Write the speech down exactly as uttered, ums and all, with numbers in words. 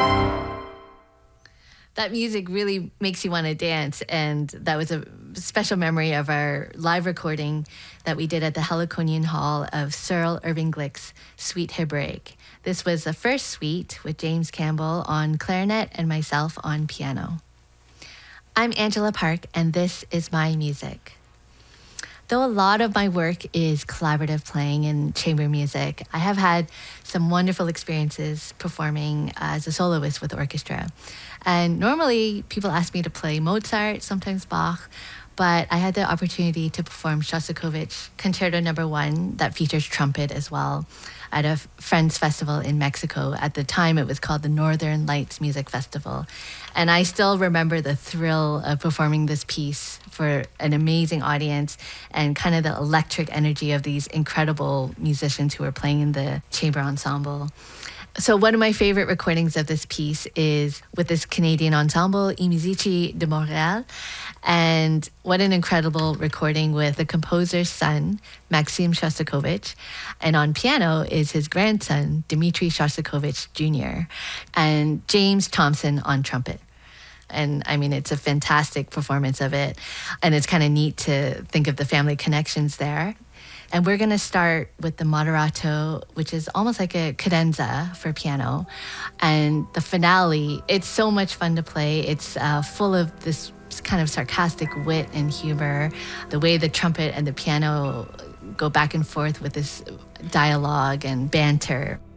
That music really makes you want to dance, and that was a special memory of our live recording that we did at the Heliconian Hall of Searle Irving Glick's Suite Hebraic. This was the first suite with James Campbell on clarinet and myself on piano. I'm Angela Park, and this is my music. Though a lot of my work is collaborative playing and chamber music, I have had some wonderful experiences performing as a soloist with orchestra. And normally people ask me to play Mozart, sometimes Bach, but I had the opportunity to perform Shostakovich Concerto Number One that features trumpet as well at a Friends Festival in Mexico. At the time, it was called the Northern Lights Music Festival. And I still remember the thrill of performing this piece for an amazing audience and kind of the electric energy of these incredible musicians who were playing in the chamber ensemble. So one of my favorite recordings of this piece is with this Canadian ensemble, I Musici de Montréal. And what an incredible recording with the composer's son, Maxim Shostakovich. And on piano is his grandson, Dmitri Shostakovich Junior, and James Thompson on trumpet. And I mean, it's a fantastic performance of it. And it's kind of neat to think of the family connections there. And we're going to start with the moderato, which is almost like a cadenza for piano. And the finale, it's so much fun to play. It's uh, full of this kind of sarcastic wit and humor. The way the trumpet and the piano go back and forth with this dialogue and banter.